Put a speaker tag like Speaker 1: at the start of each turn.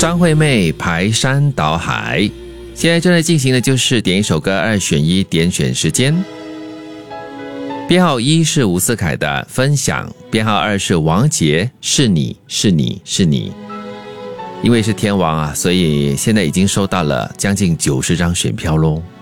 Speaker 1: 张惠妹排山倒海。现在正在进行的就是点一首歌2选1点选时间。编号1是吴思凯的分享，编号2是王杰，是你是你是你。因为是天王啊，所以现在已经收到了将近90张选票咯。